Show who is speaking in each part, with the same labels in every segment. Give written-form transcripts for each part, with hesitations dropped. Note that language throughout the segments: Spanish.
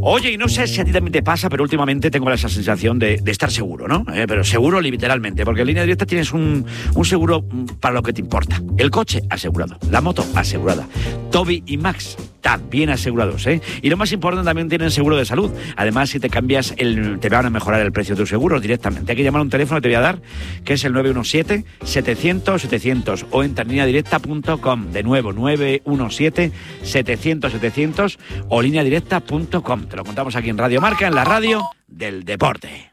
Speaker 1: Oye, y no sé si a ti también te pasa, pero últimamente tengo esa sensación de estar seguro, ¿no? Pero seguro literalmente, porque en Línea Directa tienes un seguro para lo que te importa. El coche asegurado, la moto asegurada, Toby y Max también asegurados, ¿eh? Y lo más importante, también tienen seguro de salud. Además, si te cambias, te van a mejorar el precio de tus seguros directamente. Hay que llamar a un teléfono que te voy a dar, que es el 917-700-700, o entra en lineadirecta.com. De nuevo, 917-700-700 o lineadirecta.com. Te lo contamos aquí en Radio Marca, en la radio del deporte.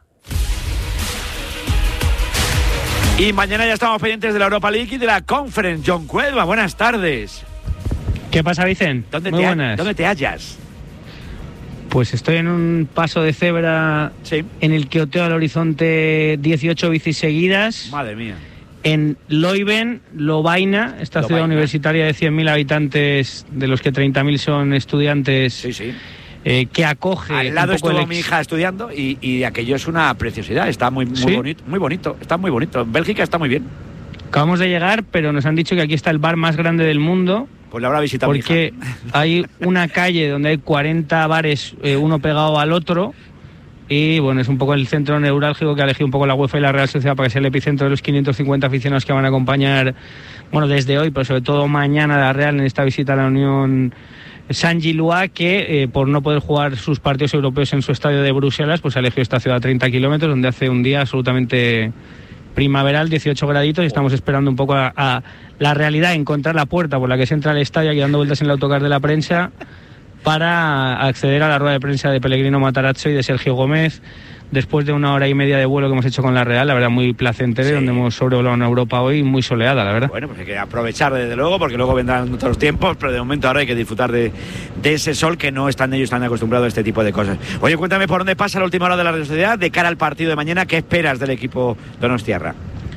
Speaker 1: Y mañana ya estamos pendientes de la Europa League y de la Conference. John Cuelva, buenas tardes.
Speaker 2: ¿Qué pasa, Vicent?
Speaker 1: ¿Dónde te hallas?
Speaker 2: Pues estoy en un paso de cebra, sí, en el que oteo al horizonte 18 bicis seguidas.
Speaker 1: Madre mía.
Speaker 2: En Leuven, Lovaina, esta ciudad universitaria de 100.000 habitantes, de los que 30.000 son estudiantes.
Speaker 1: Sí, sí.
Speaker 2: Que acoge...
Speaker 1: Al lado estuvo mi hija estudiando y aquello es una preciosidad. Está muy bonito. Está muy bonito. En Bélgica está muy bien.
Speaker 2: Acabamos de llegar, pero nos han dicho que aquí está el bar más grande del mundo.
Speaker 1: Pues la habrá visitado mi hija.
Speaker 2: Porque hay una calle donde hay 40 bares, uno pegado al otro. Y bueno, es un poco el centro neurálgico que ha elegido un poco la UEFA y la Real Sociedad para que sea el epicentro de los 550 aficionados que van a acompañar, bueno, desde hoy, pero sobre todo mañana, la Real en esta visita a la Unión Saint-Gilloise, que por no poder jugar sus partidos europeos en su estadio de Bruselas, pues ha elegido esta ciudad a 30 kilómetros, donde hace un día absolutamente primaveral, 18 graditos, y estamos esperando un poco a la realidad, encontrar la puerta por la que se entra al estadio, aquí dando vueltas en el autocar de la prensa, para acceder a la rueda de prensa de Pellegrino Matarazzo y de Sergio Gómez, después de 1 hora y media de vuelo que hemos hecho con la Real, la verdad muy placentero, sí, donde hemos sobrevolado en Europa hoy, muy soleada, la verdad.
Speaker 1: Bueno, pues hay que aprovechar desde luego, porque luego vendrán otros tiempos, pero de momento ahora hay que disfrutar de ese sol, que no están ellos tan acostumbrados a este tipo de cosas. Oye, cuéntame por dónde pasa la última hora de la Real Sociedad de cara al partido de mañana. ¿Qué esperas del equipo donostiarra?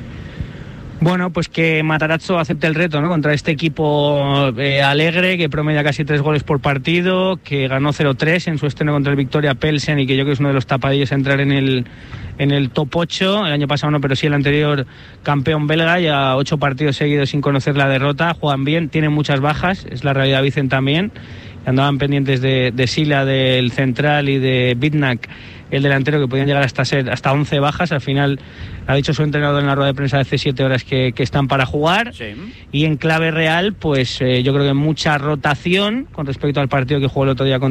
Speaker 2: Bueno, pues que Matarazzo acepte el reto, ¿no?, contra este equipo alegre, que promedia casi 3 goles por partido, que ganó 0-3 en su estreno contra el Victoria Pelsen y que yo creo que es uno de los tapadillos a entrar en el top 8. El año pasado no, pero sí el anterior campeón belga, ya 8 partidos seguidos sin conocer la derrota. Juegan bien, tienen muchas bajas, es la realidad, Vicent, también. Andaban pendientes de Sila, del central, y de Vidnak, el delantero, que podían llegar hasta 11 bajas. Al final ha dicho su entrenador en la rueda de prensa de hace 7 horas que están para jugar. Sí. Y en clave Real, pues yo creo que mucha rotación con respecto al partido que jugó el otro día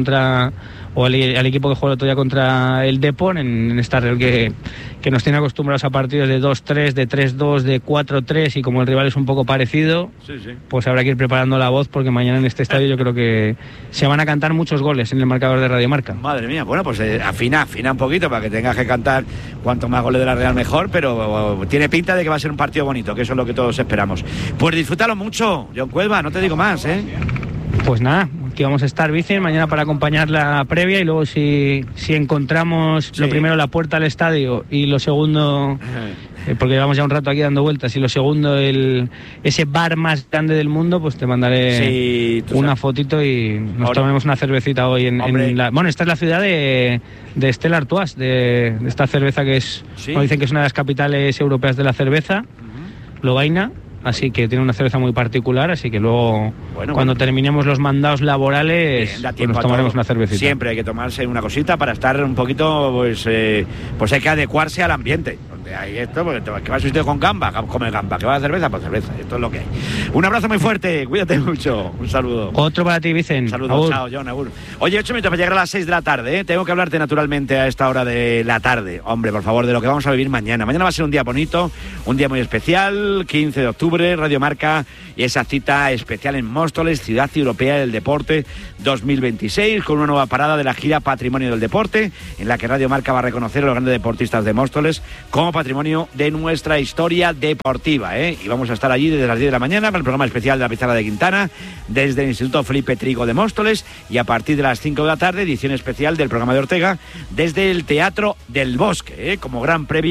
Speaker 2: al equipo que jugó el otro día contra el Depor, en esta Real que nos tiene acostumbrados a partidos de 2-3, de 3-2, de 4-3, y como el rival es un poco parecido, sí, pues habrá que ir preparando la voz, porque mañana en este estadio yo creo que se van a cantar muchos goles en el marcador de Radio Marca.
Speaker 1: Madre mía, bueno, pues afina un poquito para que tengas que cantar cuanto más goles de la Real mejor, pero tiene pinta de que va a ser un partido bonito, que eso es lo que todos esperamos. Pues disfrútalo mucho, John Cuelva, no te digo más, ¿eh?
Speaker 2: Pues nada, aquí vamos a estar, Vicen, mañana para acompañar la previa, y luego si encontramos, sí, lo primero, la puerta al estadio, y lo segundo, porque llevamos ya un rato aquí dando vueltas, y lo segundo, ese bar más grande del mundo, pues te mandaré una fotito y nos tomaremos una cervecita hoy en la... Bueno, esta es la ciudad de Stella Artois, de esta cerveza que es, ¿sí?, como dicen que es una de las capitales europeas de la cerveza, Lovaina. Así que tiene una cerveza muy particular, así que luego, cuando terminemos los mandados laborales, pues nos tomaremos una cervecita. Siempre hay que tomarse una cosita para estar un poquito, pues hay que adecuarse al ambiente. Hay esto, porque ¿qué vas a usted con gamba? Come gamba. ¿Qué va a cerveza? Pues cerveza. Esto es lo que hay. Un abrazo muy fuerte, cuídate mucho. Un saludo. Otro para ti, Vicen. Saludos, chao, John, agur. Oye, 8 minutos para llegar a las 6 de la tarde, ¿eh? Tengo que hablarte naturalmente a esta hora de la tarde. Hombre, por favor, de lo que vamos a vivir mañana. Mañana va a ser un día bonito, un día muy especial, 15 de octubre, Radio Marca, y esa cita especial en Móstoles, Ciudad Europea del Deporte 2026, con una nueva parada de la gira Patrimonio del Deporte, en la que Radio Marca va a reconocer a los grandes deportistas de Móstoles como patrimonio de nuestra historia deportiva, ¿eh? Y vamos a estar allí desde las 10 de la mañana para el programa especial de la Pizarra de Quintana, desde el Instituto Felipe Trigo de Móstoles, y a partir de las 5 de la tarde, edición especial del programa de Ortega, desde el Teatro del Bosque, como gran previa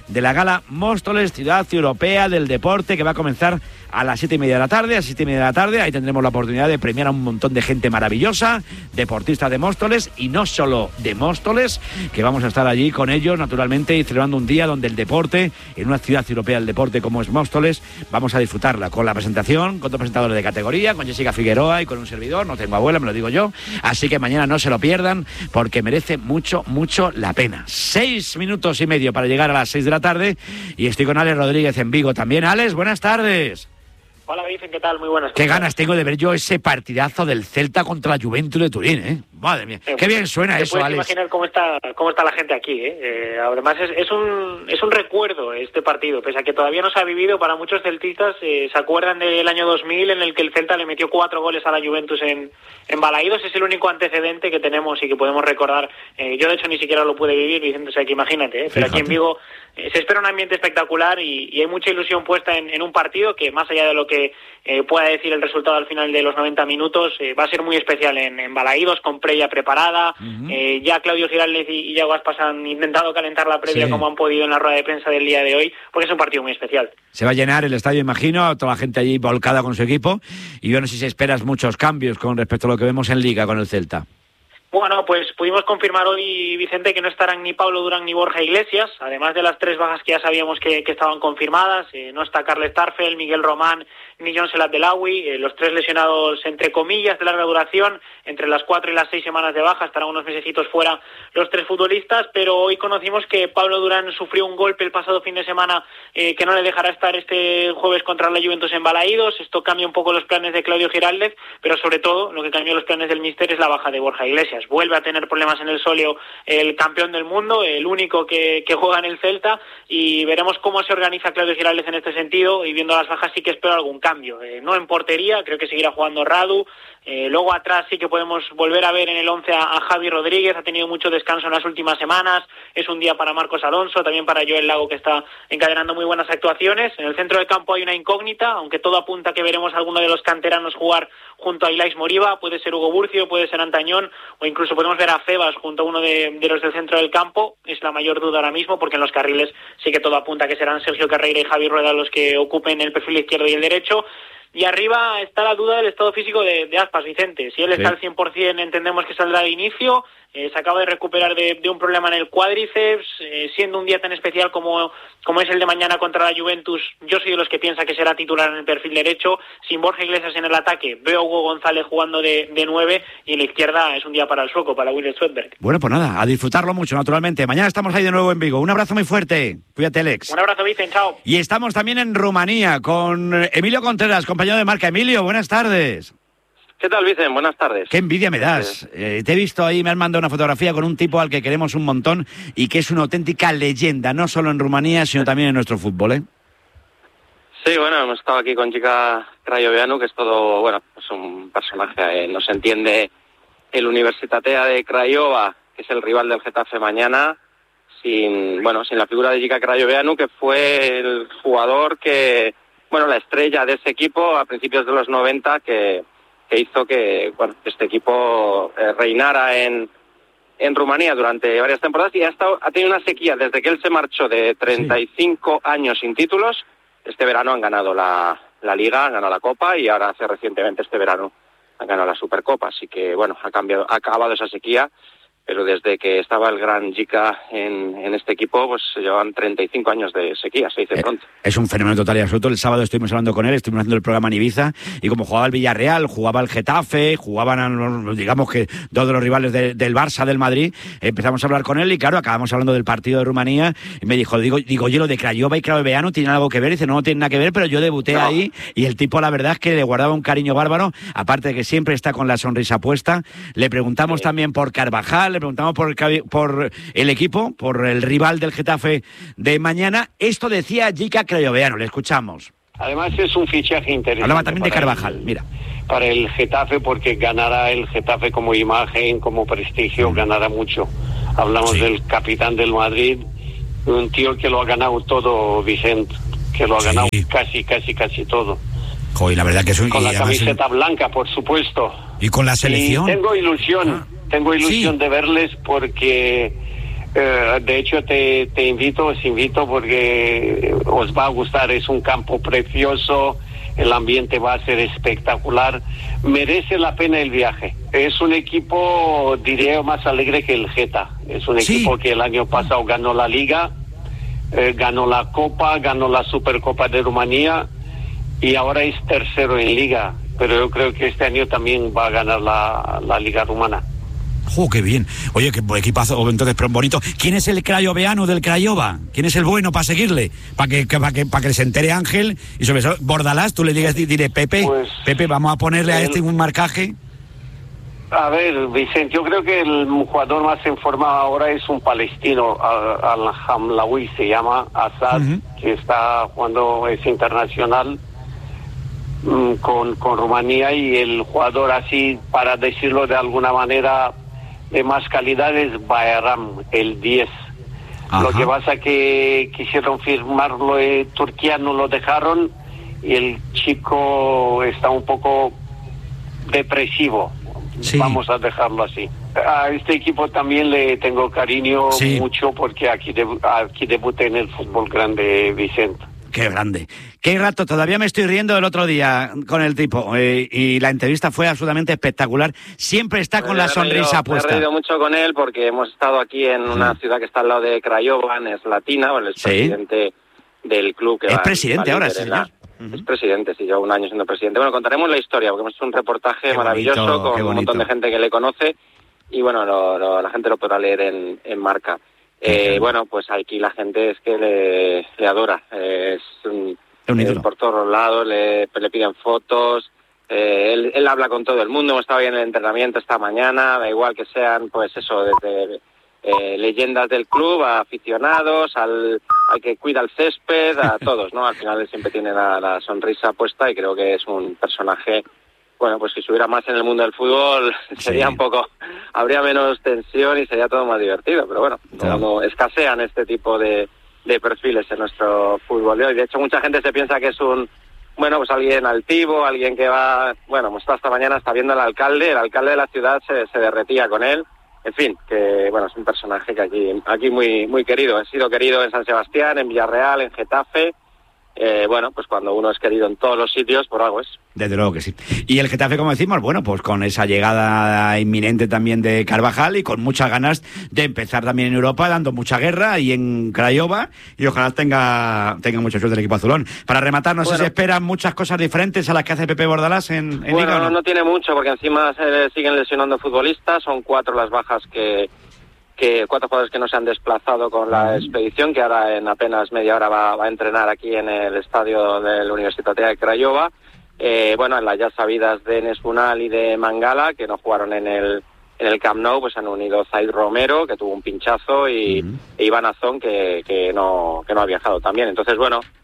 Speaker 1: de la gala Móstoles, Ciudad Europea del Deporte, que va a comenzar a las 7:30 de la tarde. A las 7:30 de la tarde, ahí tendremos la oportunidad de premiar a un montón de gente maravillosa, deportistas de Móstoles, y no solo de Móstoles, que vamos a estar allí con ellos, naturalmente, y celebrando un día donde el deporte, en una ciudad europea del deporte como es Móstoles, vamos a disfrutarla con la presentación, con dos presentadores de categoría, con Jessica Figueroa y con un servidor. No tengo abuela, me lo digo yo, así que mañana no se lo pierdan, porque merece mucho, mucho la pena. 6 minutos y medio para llegar a las 6 de la tarde, y estoy con Alex Rodríguez en Vigo también. Alex, buenas tardes.
Speaker 3: Hola, Vicen, ¿qué tal? Muy buenas.
Speaker 1: Qué ganas tengo de ver yo ese partidazo del Celta contra la Juventus de Turín, ¿eh? Madre mía, qué bien suena eso, Alex.
Speaker 3: Puedes imaginar cómo está la gente aquí, ¿eh? Además es un recuerdo este partido, pese a que todavía no se ha vivido. Para muchos celtistas se acuerdan del año 2000 en el que el Celta le metió 4 goles a la Juventus en Balaídos. Es el único antecedente que tenemos y que podemos recordar. Yo, de hecho, ni siquiera lo pude vivir, Vicente, o sea que imagínate, ¿eh? Pero aquí en Vigo se espera un ambiente espectacular y hay mucha ilusión puesta en un partido que, más allá de lo que pueda decir el resultado al final de los 90 minutos, va a ser muy especial en Balaídos, con previa preparada. Ya Claudio Giraldez y Iago Aspas han intentado calentar la previa como han podido en la rueda de prensa del día de hoy, porque es un partido muy especial. Se va a llenar el estadio, imagino, toda la gente allí volcada con su equipo, y yo no sé si esperas muchos cambios con respecto a lo que vemos en Liga con el Celta. Bueno, pues pudimos confirmar hoy, Vicente, que no estarán ni Pablo Durán ni Borja Iglesias, además de las 3 bajas que ya sabíamos que estaban confirmadas. No está Carles Tarfel, Miguel Román ni Jon Abdelawi, los 3 lesionados entre comillas de larga duración, entre las 4 y las 6 semanas de baja, estarán unos mesecitos fuera los 3 futbolistas, pero hoy conocimos que Pablo Durán sufrió un golpe el pasado fin de semana que no le dejará estar este jueves contra la Juventus en Balaídos. Esto cambia un poco los planes de Claudio Giraldez, pero sobre todo lo que cambió los planes del míster es la baja de Borja Iglesias. Vuelve a tener problemas en el solio el campeón del mundo, el único que juega en el Celta, y veremos cómo se organiza Claudio Giraldez en este sentido, y viendo las bajas sí que espero algún cambio. No en portería, creo que seguirá jugando Radu. Luego atrás sí que podemos volver a ver en el 11 a Javi Rodríguez, ha tenido mucho descanso en las últimas semanas. Es un día para Marcos Alonso, también para Joel Lago, que está encadenando muy buenas actuaciones. En el centro del campo hay una incógnita, aunque todo apunta a que veremos a alguno de los canteranos jugar junto a Ilais Moriba. Puede ser Hugo Burcio, puede ser Antañón, o incluso podemos ver a Febas junto a uno de los del centro del campo. Es la mayor duda ahora mismo, porque en los carriles sí que todo apunta a que serán Sergio Carreira y Javi Rueda los que ocupen el perfil izquierdo y el derecho. Y arriba está la duda del estado físico de Aspas, Vicente. Si él está al 100%, entendemos que saldrá de inicio. Se acaba de recuperar de un problema en el cuádriceps. Siendo un día tan especial como es el de mañana contra la Juventus, yo soy de los que piensa que será titular en el perfil derecho. Sin Borja Iglesias en el ataque, veo a Hugo González jugando de 9, y en la izquierda es un día para el sueco, para Willy Swedberg. Bueno, pues nada, a disfrutarlo mucho, naturalmente. Mañana estamos ahí de nuevo en Vigo. Un abrazo muy fuerte. Cuídate, Alex. Un abrazo, Vicente. Chao. Y estamos también en Rumanía con Emilio Contreras, compañero de marca. Emilio, buenas tardes.
Speaker 4: ¿Qué tal, Vicen? Buenas tardes.
Speaker 1: Qué envidia me das. Te he visto ahí, me han mandado una fotografía con un tipo al que queremos un montón y que es una auténtica leyenda, no solo en Rumanía, sino también en nuestro fútbol, ¿eh?
Speaker 4: Sí, bueno, hemos estado aquí con Gica Craioveanu, que es todo, bueno, pues un personaje, no se entiende el Universitatea de Craiova, que es el rival del Getafe mañana, sin la figura de Gica Craioveanu, que fue el jugador que, la estrella de ese equipo a principios de los 90, que hizo que este equipo reinara en Rumanía durante varias temporadas, y ha tenido una sequía desde que él se marchó de 35 años sin títulos. Este verano han ganado la Liga, han ganado la Copa, y ahora hace recientemente este verano han ganado la Supercopa. Así que ha acabado esa sequía, pero desde que estaba el gran Gica en este equipo, pues llevan 35 años de sequía, se dice pronto.
Speaker 1: Es un fenómeno total y absoluto. El sábado estuvimos hablando con él, estuvimos haciendo el programa en Ibiza, y como jugaba el Villarreal, jugaba el Getafe, jugaban, digamos que dos de los rivales del Barça, del Madrid, empezamos a hablar con él, y claro, acabamos hablando del partido de Rumanía, y me dijo, digo yo, lo de Craiova y Craioveanu tiene algo que ver. Y dice, no tiene nada que ver, pero yo debuté ahí, y el tipo, la verdad es que le guardaba un cariño bárbaro, aparte de que siempre está con la sonrisa puesta. Le preguntamos también por Carvajal, le preguntamos por el equipo, por el rival del Getafe de mañana. Esto decía Gica Craioveanu, le escuchamos.
Speaker 5: Además es un fichaje interesante.
Speaker 1: Hablaba también de Carvajal,
Speaker 5: para el Getafe, porque ganará el Getafe como imagen, como prestigio, ganará mucho. Hablamos del capitán del Madrid, un tío que lo ha ganado todo, Vicente, que lo ha ganado casi todo.
Speaker 1: Joder, la verdad que es
Speaker 5: con la camiseta blanca, por supuesto.
Speaker 1: Y con la selección.
Speaker 5: Y tengo ilusión de verles, porque De hecho, os invito porque os va a gustar. Es un campo precioso, el ambiente va a ser espectacular. Merece la pena el viaje. Es un equipo, diría, más alegre que el Geta. Es un equipo que el año pasado ganó la Liga, ganó la Copa, ganó la Supercopa de Rumanía y ahora es tercero en Liga. Pero yo creo que este año también va a ganar la Liga Rumana.
Speaker 1: ¡Qué bien! Oye, qué equipazo, entonces, pero bonito. ¿Quién es el crayoveano del Craiova? ¿Quién es el bueno para seguirle? Para que se entere Ángel y sobre eso Bordalás, tú le digas, dile, Pepe, pues, Pepe, vamos a ponerle a este un marcaje.
Speaker 5: A ver, Vicente, yo creo que el jugador más en forma ahora es un palestino, Al-Hamlaoui se llama, Assad, que está jugando, es internacional con Rumanía, y el jugador así, para decirlo de alguna manera, de más calidad es Bayram, el 10. Ajá. Lo que pasa que quisieron firmarlo en Turquía, no lo dejaron, y el chico está un poco depresivo. Sí. Vamos a dejarlo así. A este equipo también le tengo cariño mucho porque aquí debuté en el fútbol grande, Vicente.
Speaker 1: ¡Qué grande! ¡Qué rato! Todavía me estoy riendo del otro día con el tipo. Y la entrevista fue absolutamente espectacular. Siempre está con la sonrisa puesta.
Speaker 4: Me he reído mucho con él porque hemos estado aquí en una ciudad que está al lado de Craiova, en Slatina, el presidente del club. Que
Speaker 1: es presidente ahora, señor.
Speaker 4: Es presidente, sí, lleva un año siendo presidente. Bueno, contaremos la historia porque hemos hecho un reportaje maravilloso con un montón de gente que le conoce y bueno, la gente lo podrá leer en Marca. Bueno, pues aquí la gente es que le adora, es un ídolo. Por todos lados le piden fotos, él habla con todo el mundo. Hemos estado ahí en el entrenamiento esta mañana, da igual que sean, pues eso, desde leyendas del club, a aficionados, al que cuida el césped, a todos, ¿no? Al final él siempre tiene la sonrisa puesta y creo que es un personaje. Bueno, pues si estuviera más en el mundo del fútbol sería un poco, habría menos tensión y sería todo más divertido, pero bueno, como escasean este tipo de perfiles en nuestro fútbol de hoy. De hecho, mucha gente se piensa que es pues alguien altivo, alguien que va, pues esta mañana está viendo al alcalde de la ciudad se derretía con él. En fin, que bueno, es un personaje que aquí muy, muy querido. Ha sido querido en San Sebastián, en Villarreal, en Getafe. Pues cuando uno es querido en todos los sitios, por algo es.
Speaker 1: Desde luego que sí. Y el Getafe, como decimos, pues con esa llegada inminente también de Carvajal y con muchas ganas de empezar también en Europa, dando mucha guerra y en Craiova, y ojalá tenga mucha suerte el equipo azulón. Para rematar, no sé si esperan muchas cosas diferentes a las que hace Pepe Bordalás en Liga, ¿o no?
Speaker 4: No tiene mucho, porque encima se siguen lesionando futbolistas, son 4 las bajas que 4 jugadores que no se han desplazado con la expedición, que ahora en apenas media hora va a entrenar aquí en el estadio de la Universitat de Craiova. En las ya sabidas de Enes Unal y de Mangala, que no jugaron en el Camp Nou, pues han unido Zaid Romero, que tuvo un pinchazo, y Iván Azón, que no ha viajado también. Entonces,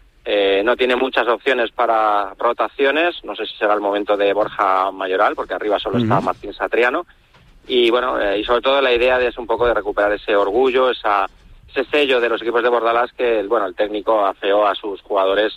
Speaker 4: no tiene muchas opciones para rotaciones. No sé si será el momento de Borja Mayoral, porque arriba solo está Martín Satriano. Y y sobre todo la idea es un poco de recuperar ese orgullo, ese sello de los equipos de Bordalás que el técnico afeó a sus jugadores,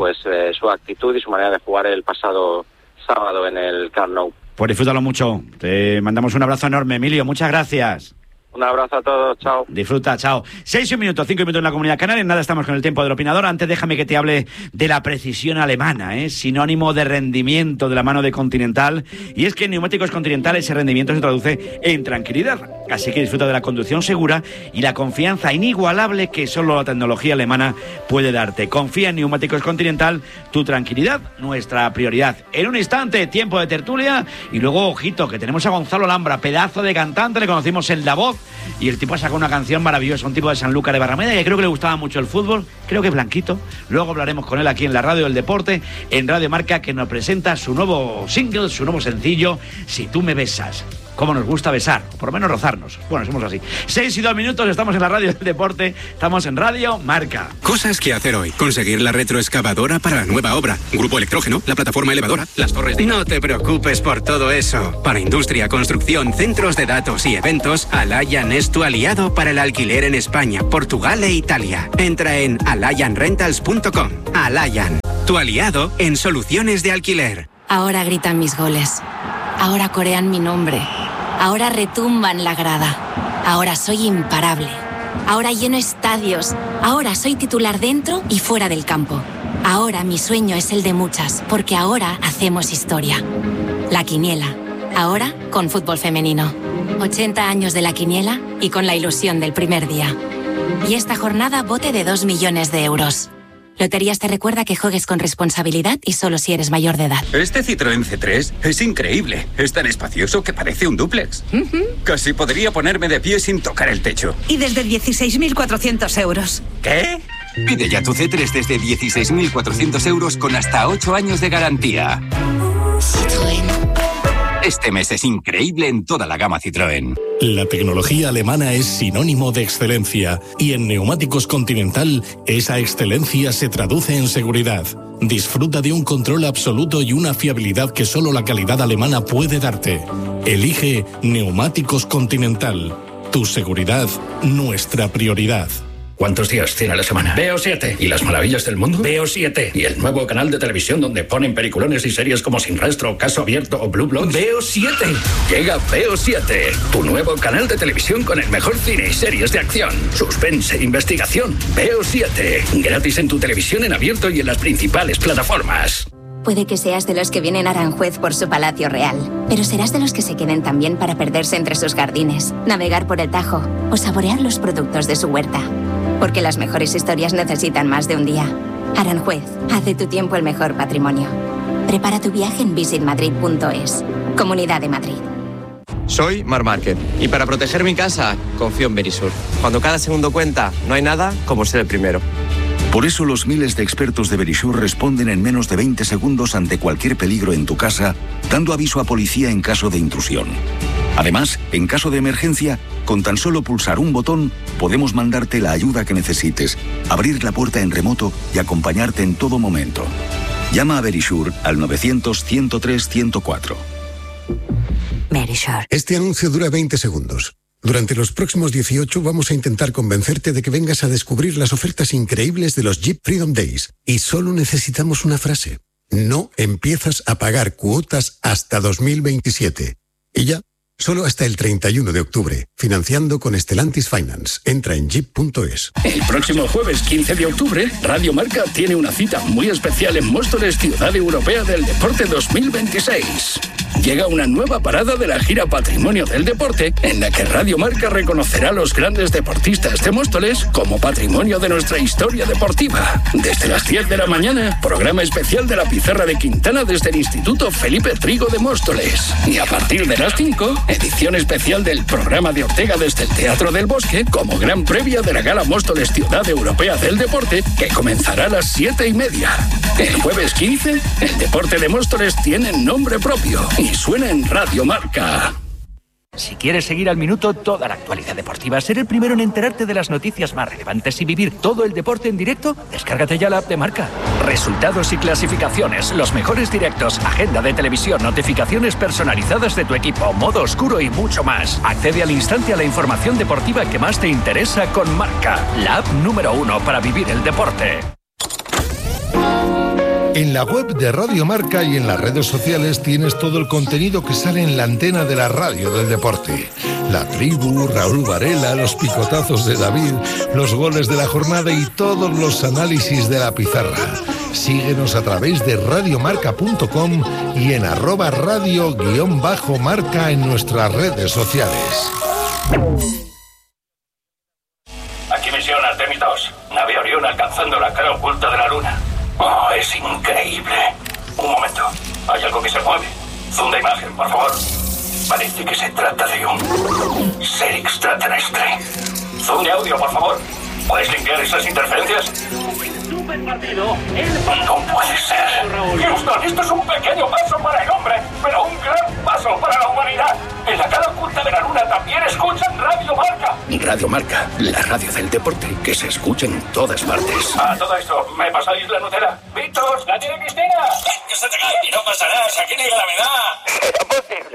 Speaker 4: su actitud y su manera de jugar el pasado sábado en el Camp Nou.
Speaker 1: Pues disfrútalo mucho. Te mandamos un abrazo enorme, Emilio. Muchas gracias.
Speaker 4: Un abrazo a todos, chao.
Speaker 1: Disfruta, chao. 6 y 1 minuto, 5 minutos en la Comunidad Canaria. Nada, estamos con el tiempo del opinador. Antes déjame que te hable de la precisión alemana, sinónimo de rendimiento de la mano de Continental. Y es que en Neumáticos Continental ese rendimiento se traduce en tranquilidad. Así que disfruta de la conducción segura y la confianza inigualable que solo la tecnología alemana puede darte. Confía en Neumáticos Continental, tu tranquilidad, nuestra prioridad. En un instante, tiempo de tertulia. Y luego, ojito, que tenemos a Gonzalo Alhambra, pedazo de cantante, le conocimos en La Voz. Y el tipo ha sacado una canción maravillosa, un tipo de Sanlúcar de Barrameda, que creo que le gustaba mucho el fútbol, creo que es blanquito. Luego hablaremos con él aquí en la radio del deporte, en Radio Marca, que nos presenta su nuevo single, su nuevo sencillo, Si tú me besas. Cómo nos gusta besar, o por lo menos rozarnos. Bueno, somos así. 6 y 2 minutos, estamos en la radio del deporte, estamos en Radio Marca.
Speaker 6: Cosas que hacer hoy. Conseguir la retroexcavadora para la nueva obra. Grupo Electrógeno, la plataforma elevadora, las torres de... No te preocupes por todo eso. Para industria, construcción, centros de datos y eventos, Alayan es tu aliado para el alquiler en España, Portugal e Italia. Entra en alayanrentals.com. Alayan, tu aliado en soluciones de alquiler.
Speaker 7: Ahora gritan mis goles. Ahora corean mi nombre. Ahora retumban la grada. Ahora soy imparable. Ahora lleno estadios. Ahora soy titular dentro y fuera del campo. Ahora mi sueño es el de muchas, porque ahora hacemos historia. La Quiniela. Ahora con fútbol femenino. 80 años de La Quiniela y con la ilusión del primer día. Y esta jornada bote de 2 millones de euros. Loterías te recuerda que juegues con responsabilidad y solo si eres mayor de edad.
Speaker 8: Este Citroën C3 es increíble. Es tan espacioso que parece un dúplex. Casi podría ponerme de pie sin tocar el techo.
Speaker 9: Y desde 16.400 euros.
Speaker 8: ¿Qué?
Speaker 6: Pide ya tu C3 desde 16.400 euros con hasta 8 años de garantía.
Speaker 7: Citroën.
Speaker 6: Este mes es increíble en toda la gama Citroën.
Speaker 10: La tecnología alemana es sinónimo de excelencia y en Neumáticos Continental esa excelencia se traduce en seguridad. Disfruta de un control absoluto y una fiabilidad que solo la calidad alemana puede darte. Elige Neumáticos Continental. Tu seguridad, nuestra prioridad.
Speaker 11: ¿Cuántos días tiene la semana? Veo 7. ¿Y las maravillas del mundo? Veo 7. ¿Y el nuevo canal de televisión donde ponen peliculones y series como Sin Rastro, Caso Abierto o Blue Bloods? Veo 7. Llega Veo 7, tu nuevo canal de televisión con el mejor cine y series de acción, suspense e investigación. Veo 7. Gratis en tu televisión en abierto y en las principales plataformas.
Speaker 12: Puede que seas de los que vienen a Aranjuez por su palacio real, pero serás de los que se queden también para perderse entre sus jardines, navegar por el Tajo o saborear los productos de su huerta. Porque las mejores historias necesitan más de un día. Aranjuez, haz de tu tiempo el mejor patrimonio. Prepara tu viaje en visitmadrid.es. Comunidad de Madrid.
Speaker 13: Soy Mar Márquez y para proteger mi casa confío en Verisur. Cuando cada segundo cuenta, no hay nada como ser el primero.
Speaker 14: Por eso los miles de expertos de Verisur responden en menos de 20 segundos ante cualquier peligro en tu casa, dando aviso a policía en caso de intrusión. Además, en caso de emergencia, con tan solo pulsar un botón, podemos mandarte la ayuda que necesites, abrir la puerta en remoto y acompañarte en todo momento. Llama a Verisur al 900-103-104.
Speaker 15: Verisur. Este anuncio dura 20 segundos. Durante los próximos 18 vamos a intentar convencerte de que vengas a descubrir las ofertas increíbles de los Jeep Freedom Days. Y solo necesitamos una frase. No empiezas a pagar cuotas hasta 2027. Y ya, solo hasta el 31 de octubre. Financiando con Stellantis Finance. Entra en jeep.es.
Speaker 11: El próximo jueves 15 de octubre, Radio Marca tiene una cita muy especial en Móstoles, Ciudad Europea del Deporte 2026. Llega una nueva parada de la gira Patrimonio del Deporte, en la que Radio Marca reconocerá a los grandes deportistas de Móstoles como patrimonio de nuestra historia deportiva. Desde las 10 de la mañana, programa especial de la Pizarra de Quintana desde el Instituto Felipe Trigo de Móstoles. Y a partir de las 5, edición especial del programa de Ortega desde el Teatro del Bosque, como gran previa de la Gala Móstoles Ciudad Europea del Deporte, que comenzará a las 7:30. El jueves 15, el deporte de Móstoles tiene nombre propio y suena en Radio Marca.
Speaker 16: Si quieres seguir al minuto toda la actualidad deportiva, ser el primero en enterarte de las noticias más relevantes y vivir todo el deporte en directo, descárgate ya la app de Marca. Resultados y clasificaciones, los mejores directos, agenda de televisión, notificaciones personalizadas de tu equipo, modo oscuro y mucho más. Accede al instante a la información deportiva que más te interesa con Marca, la app número 1 para vivir el deporte.
Speaker 17: En la web de Radio Marca y en las redes sociales tienes todo el contenido que sale en la antena de la radio del deporte. La tribu, Raúl Varela, los picotazos de David, los goles de la jornada y todos los análisis de la pizarra. Síguenos a través de radiomarca.com y en @radio_marca en nuestras redes sociales.
Speaker 11: Aquí misión Artemis 2. Nave Orión alcanzando la cara oculta de la Luna. ¡Oh, es increíble! Un momento, hay algo que se mueve. Zoom de imagen, por favor. Parece que se trata de un ser extraterrestre. Zoom de audio, por favor. ¿Puedes limpiar esas interferencias? ¡Super partido! No puede ser. Houston, esto es un pequeño paso para el hombre, pero un gran paso para la humanidad. En la cara oculta de la Luna también escuchan Radio Marca. Radio Marca, la radio del deporte que se escucha en todas partes. A todo esto, ¿me pasáis la Nutella? ¡Víctor, la tiene Cristina! ¡Que se te cae! Y no pasa nada, aquí no hay gravedad.